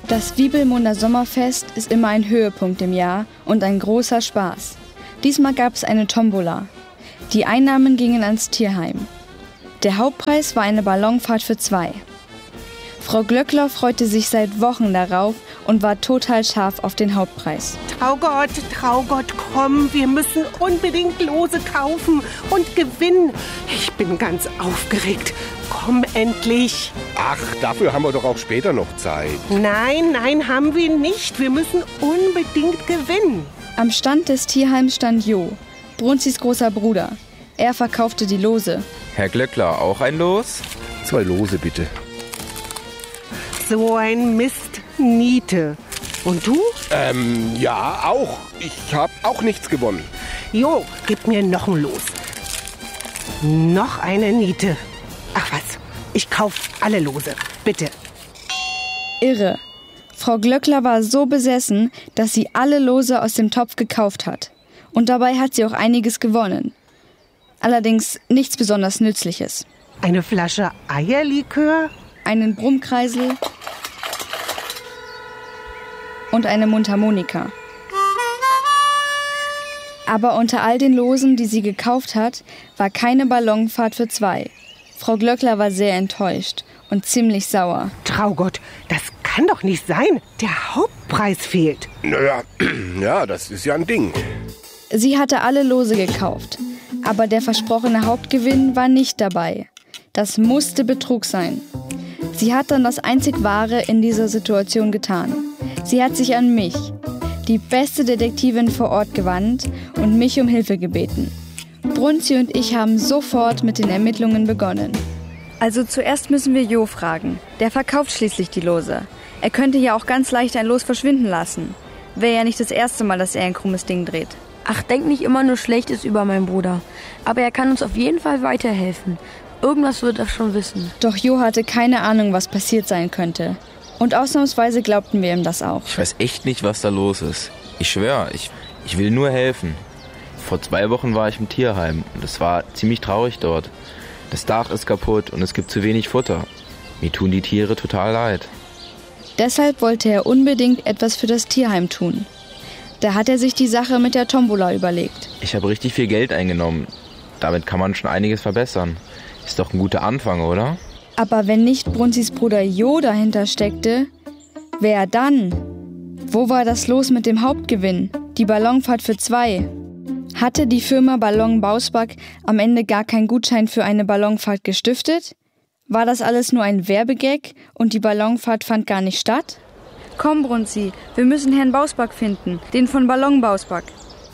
Das Wiebelmunder Sommerfest ist immer ein Höhepunkt im Jahr und ein großer Spaß. Diesmal gab es eine Tombola. Die Einnahmen gingen ans Tierheim. Der Hauptpreis war eine Ballonfahrt für 2. Frau Glöckler freute sich seit Wochen darauf und war total scharf auf den Hauptpreis. Traugott, komm, wir müssen unbedingt Lose kaufen und gewinnen. Ich bin ganz aufgeregt. Komm endlich. Ach, dafür haben wir doch auch später noch Zeit. Nein, haben wir nicht. Wir müssen unbedingt gewinnen. Am Stand des Tierheims stand Jo, Brunzis großer Bruder. Er verkaufte die Lose. Herr Glöckler, auch ein Los? 2 Lose bitte. So ein Mist, Niete. Und du? Ja, auch. Ich habe auch nichts gewonnen. Jo, gib mir noch ein Los. Noch eine Niete. Ach was, ich kauf alle Lose. Bitte. Irre. Frau Glöckler war so besessen, dass sie alle Lose aus dem Topf gekauft hat. Und dabei hat sie auch einiges gewonnen. Allerdings nichts besonders Nützliches. Eine Flasche Eierlikör? Einen Brummkreisel und eine Mundharmonika. Aber unter all den Losen, die sie gekauft hat, war keine Ballonfahrt für 2. Frau Glöckler war sehr enttäuscht und ziemlich sauer. Traugott, das kann doch nicht sein. Der Hauptpreis fehlt. Naja, ja, das ist ja ein Ding. Sie hatte alle Lose gekauft, aber der versprochene Hauptgewinn war nicht dabei. Das musste Betrug sein. Sie hat dann das einzig Wahre in dieser Situation getan. Sie hat sich an mich, die beste Detektivin vor Ort, gewandt und mich um Hilfe gebeten. Brunzi und ich haben sofort mit den Ermittlungen begonnen. Also zuerst müssen wir Jo fragen. Der verkauft schließlich die Lose. Er könnte ja auch ganz leicht ein Los verschwinden lassen. Wäre ja nicht das erste Mal, dass er ein krummes Ding dreht. Ach, denk nicht immer nur Schlechtes über meinen Bruder. Aber er kann uns auf jeden Fall weiterhelfen. Irgendwas wird er schon wissen. Doch Jo hatte keine Ahnung, was passiert sein könnte. Und ausnahmsweise glaubten wir ihm das auch. Ich weiß echt nicht, was da los ist. Ich schwöre, ich will nur helfen. Vor 2 Wochen war ich im Tierheim und es war ziemlich traurig dort. Das Dach ist kaputt und es gibt zu wenig Futter. Mir tun die Tiere total leid. Deshalb wollte er unbedingt etwas für das Tierheim tun. Da hat er sich die Sache mit der Tombola überlegt. Ich habe richtig viel Geld eingenommen. Damit kann man schon einiges verbessern. Ist doch ein guter Anfang, oder? Aber wenn nicht Brunzis Bruder Jo dahinter steckte, wer dann? Wo war das Los mit dem Hauptgewinn? Die Ballonfahrt für 2. Hatte die Firma Ballon Bausback am Ende gar keinen Gutschein für eine Ballonfahrt gestiftet? War das alles nur ein Werbegag und die Ballonfahrt fand gar nicht statt? Komm, Brunzi, wir müssen Herrn Bausback finden, den von Ballon Bausback.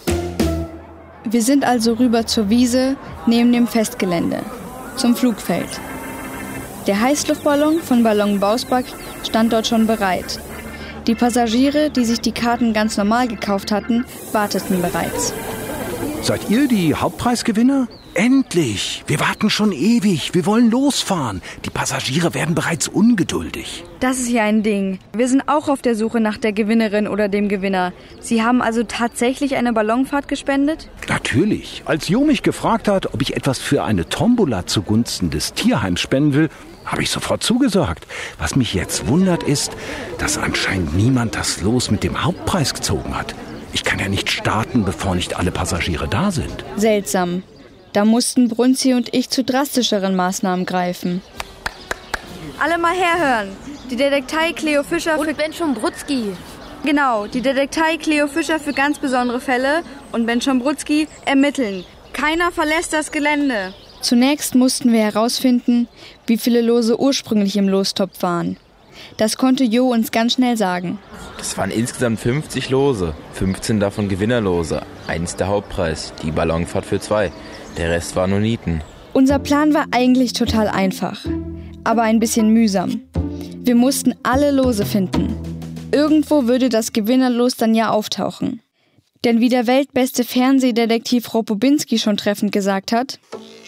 Wir sind also rüber zur Wiese neben dem Festgelände, zum Flugfeld. Der Heißluftballon von Ballon Bausback stand dort schon bereit. Die Passagiere, die sich die Karten ganz normal gekauft hatten, warteten bereits. Seid ihr die Hauptpreisgewinner? Endlich! Wir warten schon ewig. Wir wollen losfahren. Die Passagiere werden bereits ungeduldig. Das ist ja ein Ding. Wir sind auch auf der Suche nach der Gewinnerin oder dem Gewinner. Sie haben also tatsächlich eine Ballonfahrt gespendet? Natürlich. Als Jo mich gefragt hat, ob ich etwas für eine Tombola zugunsten des Tierheims spenden will, habe ich sofort zugesagt. Was mich jetzt wundert ist, dass anscheinend niemand das Los mit dem Hauptpreis gezogen hat. Ich kann ja nicht starten, bevor nicht alle Passagiere da sind. Seltsam. Da mussten Brunzi und ich zu drastischeren Maßnahmen greifen. Alle mal herhören. Die Detektei Cleo Fischer und Ben Schombrutzki. Genau, die Detektei Cleo Fischer für ganz besondere Fälle und Ben Schombrutzki ermitteln. Keiner verlässt das Gelände. Zunächst mussten wir herausfinden, wie viele Lose ursprünglich im Lostopf waren. Das konnte Jo uns ganz schnell sagen. Das waren insgesamt 50 Lose, 15 davon Gewinnerlose. 1 der Hauptpreis, die Ballonfahrt für 2. Der Rest war nur Nieten. Unser Plan war eigentlich total einfach, aber ein bisschen mühsam. Wir mussten alle Lose finden. Irgendwo würde das Gewinnerlos dann ja auftauchen. Denn wie der weltbeste Fernsehdetektiv Robobinski schon treffend gesagt hat: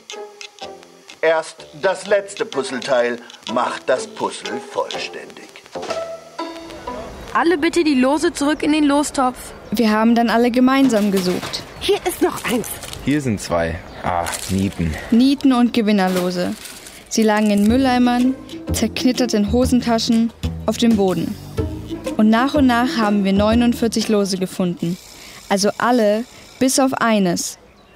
Erst das letzte Puzzleteil macht das Puzzle vollständig. Alle bitte die Lose zurück in den Lostopf. Wir haben dann alle gemeinsam gesucht. Hier ist noch eins. Hier sind 2. Nieten. Nieten und Gewinnerlose. Sie lagen in Mülleimern, zerknittert in Hosentaschen, auf dem Boden. Und nach haben wir 49 Lose gefunden. Also alle, bis auf eines.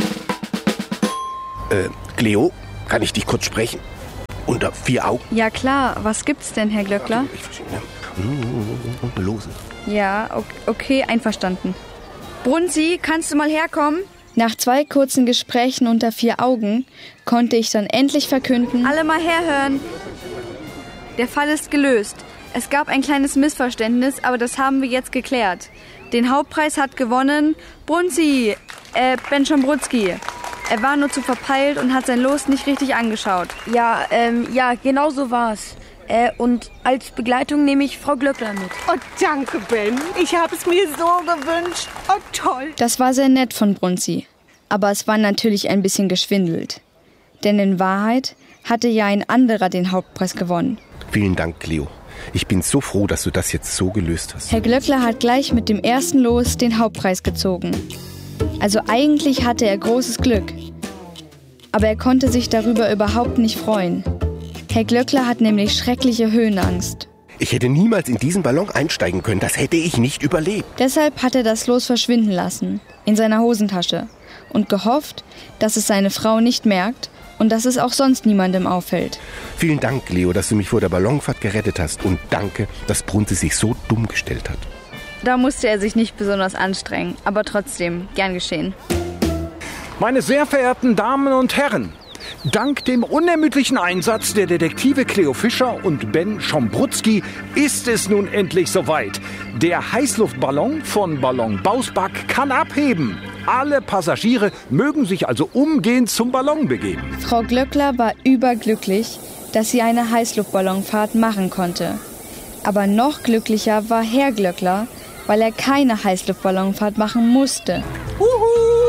Cleo, kann ich dich kurz sprechen? Unter 4 Augen? Ja klar, was gibt's denn, Herr Glöckler? Lose. Ja, okay, einverstanden. Brunzi, kannst du mal herkommen? Nach 2 kurzen Gesprächen unter 4 Augen konnte ich dann endlich verkünden: Alle mal herhören. Der Fall ist gelöst. Es gab ein kleines Missverständnis, aber das haben wir jetzt geklärt. Den Hauptpreis hat gewonnen Brunzi, Ben Schombrutski. Er war nur zu verpeilt und hat sein Los nicht richtig angeschaut. Ja, genau so war's. Und als Begleitung nehme ich Frau Glöckler mit. Oh, danke, Ben. Ich habe es mir so gewünscht. Oh, toll. Das war sehr nett von Brunzi. Aber es war natürlich ein bisschen geschwindelt. Denn in Wahrheit hatte ja ein anderer den Hauptpreis gewonnen. Vielen Dank, Cleo. Ich bin so froh, dass du das jetzt so gelöst hast. Herr Glöckler hat gleich mit dem ersten Los den Hauptpreis gezogen. Also eigentlich hatte er großes Glück. Aber er konnte sich darüber überhaupt nicht freuen. Herr Glöckler hat nämlich schreckliche Höhenangst. Ich hätte niemals in diesen Ballon einsteigen können. Das hätte ich nicht überlebt. Deshalb hat er das Los verschwinden lassen, in seiner Hosentasche, und gehofft, dass es seine Frau nicht merkt und dass es auch sonst niemandem auffällt. Vielen Dank, Cleo, dass du mich vor der Ballonfahrt gerettet hast. Und danke, dass Brunzi sich so dumm gestellt hat. Da musste er sich nicht besonders anstrengen, aber trotzdem, gern geschehen. Meine sehr verehrten Damen und Herren, dank dem unermüdlichen Einsatz der Detektive Cleo Fischer und Ben Schombrutski ist es nun endlich soweit. Der Heißluftballon von Ballon Bausback kann abheben. Alle Passagiere mögen sich also umgehend zum Ballon begeben. Frau Glöckler war überglücklich, dass sie eine Heißluftballonfahrt machen konnte. Aber noch glücklicher war Herr Glöckler, weil er keine Heißluftballonfahrt machen musste. Uhu!